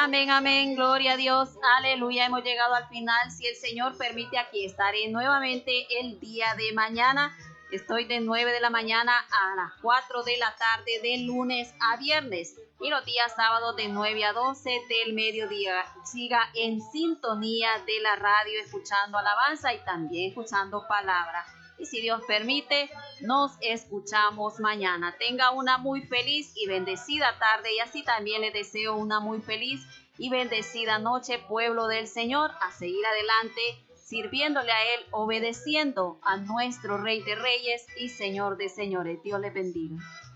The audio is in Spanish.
Amén, amén, gloria a Dios, aleluya, hemos llegado al final. Si el Señor permite, aquí estaré nuevamente el día de mañana. Estoy de 9 de la mañana a las 4 de la tarde, de lunes a viernes. Y los días sábados de 9 a 12 del mediodía. Siga en sintonía de la radio, escuchando alabanza y también escuchando palabra. Y si Dios permite, nos escuchamos mañana. Tenga una muy feliz y bendecida tarde, y así también les deseo una muy feliz y bendecida noche, pueblo del Señor, a seguir adelante, sirviéndole a Él, obedeciendo a nuestro Rey de Reyes y Señor de Señores. Dios les bendiga.